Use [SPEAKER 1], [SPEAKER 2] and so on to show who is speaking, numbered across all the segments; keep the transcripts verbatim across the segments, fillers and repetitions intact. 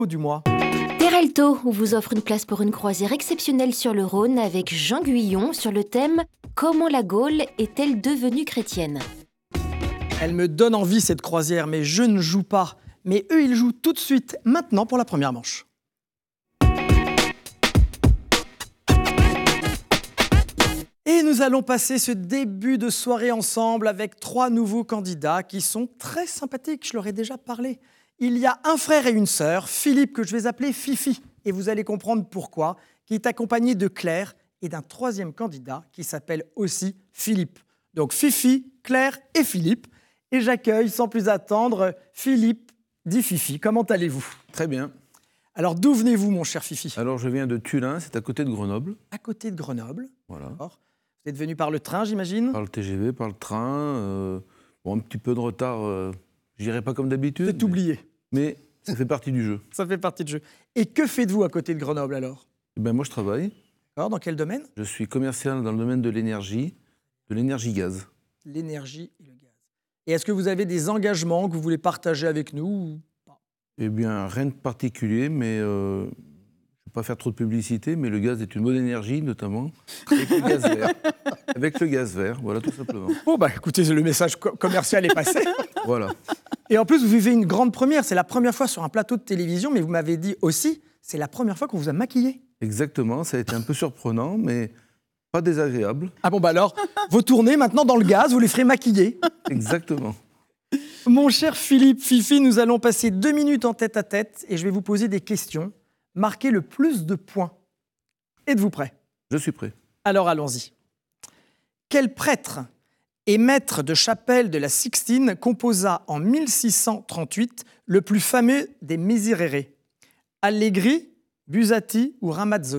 [SPEAKER 1] Du mois.
[SPEAKER 2] Peralto vous offre une place pour une croisière exceptionnelle sur le Rhône avec Jean Guyon sur le thème « Comment la Gaule est-elle devenue chrétienne ?»
[SPEAKER 1] Elle me donne envie cette croisière, mais je ne joue pas. Mais eux, ils jouent tout de suite, maintenant pour la première manche. Et nous allons passer ce début de soirée ensemble avec trois nouveaux candidats qui sont très sympathiques, je leur ai déjà parlé. Il y a un frère et une sœur, Philippe, que je vais appeler Fifi, et vous allez comprendre pourquoi, qui est accompagné de Claire et d'un troisième candidat qui s'appelle aussi Philippe. Donc Fifi, Claire et Philippe. Et j'accueille sans plus attendre Philippe, dit Fifi. Comment allez-vous ?
[SPEAKER 3] Très bien.
[SPEAKER 1] Alors d'où venez-vous, mon cher Fifi ?
[SPEAKER 3] Alors je viens de Tullin, c'est à côté de Grenoble.
[SPEAKER 1] À côté de Grenoble.
[SPEAKER 3] Voilà.
[SPEAKER 1] D'accord. Vous êtes venu par le train, j'imagine ?
[SPEAKER 3] Par le T G V, par le train. Euh, bon, un petit peu de retard, euh, je n'irai pas comme d'habitude.
[SPEAKER 1] C'est oublié.
[SPEAKER 3] Mais ça fait partie du jeu.
[SPEAKER 1] Ça fait partie du jeu. Et que faites-vous à côté de Grenoble alors ?
[SPEAKER 3] Eh ben, moi je travaille.
[SPEAKER 1] Alors, dans quel domaine ?
[SPEAKER 3] Je suis commercial dans le domaine de l'énergie, de l'énergie gaz.
[SPEAKER 1] L'énergie et le gaz. Et est-ce que vous avez des engagements que vous voulez partager avec nous ou pas ?
[SPEAKER 3] Eh bien, rien de particulier, mais euh, je ne vais pas faire trop de publicité, mais le gaz est une bonne énergie, notamment avec le gaz vert. Avec le gaz vert, voilà, tout simplement.
[SPEAKER 1] Bon, bah écoutez, le message co- commercial est passé.
[SPEAKER 3] Voilà.
[SPEAKER 1] Et en plus, vous vivez une grande première. C'est la première fois sur un plateau de télévision, mais vous m'avez dit aussi, c'est la première fois qu'on vous a maquillé.
[SPEAKER 3] Exactement, ça a été un peu surprenant, mais pas désagréable.
[SPEAKER 1] Ah bon, bah alors, vos tournées maintenant dans le gaz, vous les ferez maquiller.
[SPEAKER 3] Exactement.
[SPEAKER 1] Mon cher Philippe, Fifi, nous allons passer deux minutes en tête à tête et je vais vous poser des questions. Marquez le plus de points. Êtes-vous prêt ?
[SPEAKER 3] Je suis prêt.
[SPEAKER 1] Alors allons-y. Quel prêtre et maître de chapelle de la Sixtine composa en mille six cent trente-huit le plus fameux des Miserere ? Allegri, Buzzati ou Ramazzotti ?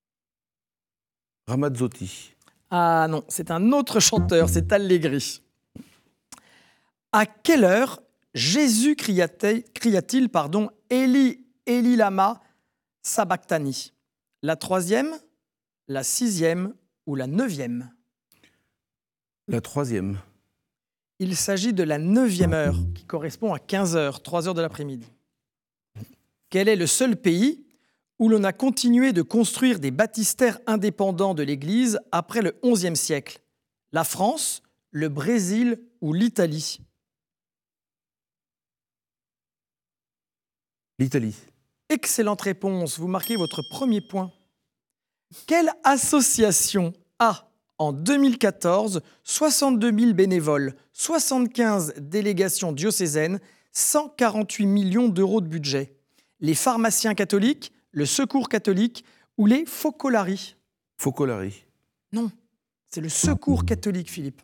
[SPEAKER 3] Ramazzotti.
[SPEAKER 1] Ah non, c'est un autre chanteur, c'est Allegri. À quelle heure Jésus cria-t-il, cria-t-il pardon, Eli, Eli lama sabachthani ? La troisième, la sixième ou la neuvième ?
[SPEAKER 3] La troisième.
[SPEAKER 1] Il s'agit de la neuvième heure, qui correspond à quinze heures, trois heures de l'après-midi. Quel est le seul pays où l'on a continué de construire des baptistères indépendants de l'Église après le onzième siècle ? La France, le Brésil ou l'Italie ?
[SPEAKER 3] L'Italie.
[SPEAKER 1] Excellente réponse, vous marquez votre premier point. Quelle association a, en deux mille quatorze, soixante-deux mille bénévoles, soixante-quinze délégations diocésaines, cent quarante-huit millions d'euros de budget ? Les pharmaciens catholiques, le Secours catholique ou les Focolari ?
[SPEAKER 3] Focolari.
[SPEAKER 1] Non, c'est le Secours catholique, Philippe.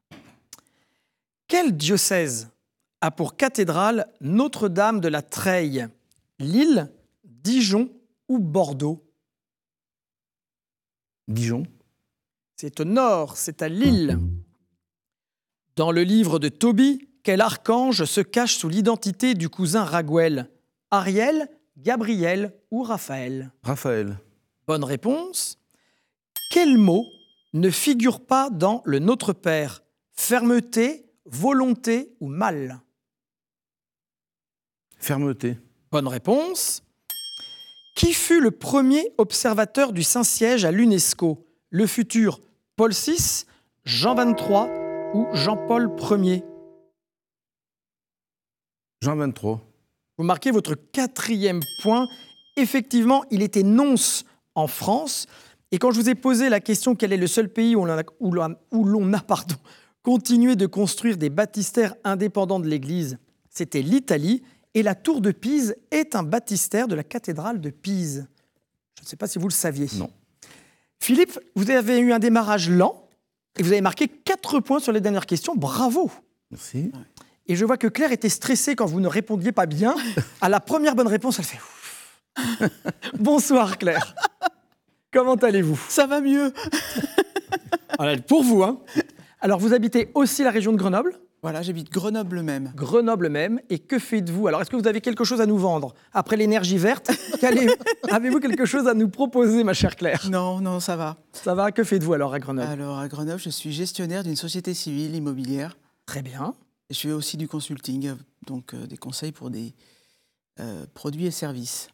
[SPEAKER 1] Quel diocèse a pour cathédrale Notre-Dame de la Treille ? Lille, Dijon ou Bordeaux ?
[SPEAKER 3] Dijon.
[SPEAKER 1] C'est au nord, c'est à Lille. Dans le livre de Tobie, quel archange se cache sous l'identité du cousin Raguel ? Ariel, Gabriel ou Raphaël ?
[SPEAKER 3] Raphaël.
[SPEAKER 1] Bonne réponse. Quel mot ne figure pas dans le Notre Père ? Fermeté, volonté ou mal ?
[SPEAKER 3] Fermeté.
[SPEAKER 1] Bonne réponse. Qui fut le premier observateur du Saint-Siège à l'UNESCO ? Le futur Paul six, Jean vingt-trois ou Jean-Paul Ier ?
[SPEAKER 3] Jean vingt-trois.
[SPEAKER 1] Vous marquez votre quatrième point. Effectivement, il était nonce en France. Et quand je vous ai posé la question quel est le seul pays où l'on a, où l'on a, où l'on a pardon, continué de construire des baptistères indépendants de l'Église, c'était l'Italie. Et la tour de Pise est un baptistère de la cathédrale de Pise. Je ne sais pas si vous le saviez.
[SPEAKER 3] Non.
[SPEAKER 1] Philippe, vous avez eu un démarrage lent et vous avez marqué quatre points sur les dernières questions. Bravo.
[SPEAKER 3] Merci.
[SPEAKER 1] Et je vois que Claire était stressée quand vous ne répondiez pas bien. À la première bonne réponse, elle fait ouf. Bonsoir Claire. Comment allez-vous ?
[SPEAKER 4] Ça va mieux.
[SPEAKER 1] Voilà, pour vous, hein. Alors, vous habitez aussi la région de Grenoble ?
[SPEAKER 4] Voilà, j'habite Grenoble même.
[SPEAKER 1] Grenoble même. Et que faites-vous ? Alors, est-ce que vous avez quelque chose à nous vendre ? Après l'énergie verte, qu'allez- avez-vous quelque chose à nous proposer, ma chère Claire ?
[SPEAKER 4] Non, non, ça va.
[SPEAKER 1] Ça va ? Que faites-vous alors à Grenoble ?
[SPEAKER 4] Alors, à Grenoble, je suis gestionnaire d'une société civile immobilière.
[SPEAKER 1] Très bien.
[SPEAKER 4] Et je fais aussi du consulting, donc euh, des conseils pour des, euh, produits et services.